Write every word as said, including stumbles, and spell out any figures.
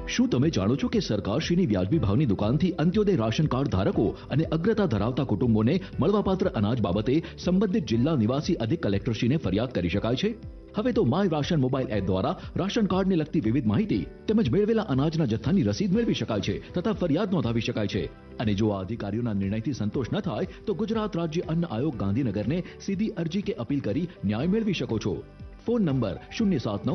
શું તમે જાણો છો કે સરકારશ્રીની વ્યાજબી ભાવની દુકાનથી અંત્યોદય રાશન કાર્ડ ધારકો અને અગ્રતા ધરાવતા કુટુંબોને મળવાપાત્ર અનાજ બાબતે સંબંધિત જિલ્લા નિવાસી અધિક કલેક્ટરશ્રીને ફરિયાદ કરી શકાય છે? હવે તો માય રાશન મોબાઈલ એપ દ્વારા રાશન કાર્ડને લગતી વિવિધ માહિતી તેમજ મેળવેલા અનાજના જથ્થાની રસીદ મેળવી શકાય છે તથા ફરિયાદ નોંધાવી શકાય છે. અને જો આ અધિકારીઓના નિર્ણયથી સંતોષ ન થાય તો ગુજરાત રાજ્ય અન્ન આયોગ ગાંધીનગરને સીધી અરજી કે અપીલ કરી ન્યાય મેળવી શકો છો. ફોન નંબર શૂન્ય સાત નવ